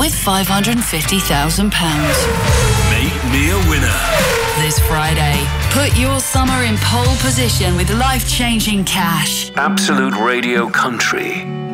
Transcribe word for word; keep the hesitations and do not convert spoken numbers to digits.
with five hundred fifty thousand pounds. Make me a winner. This Friday, put your summer in pole position with life-changing cash. Absolute Radio Country.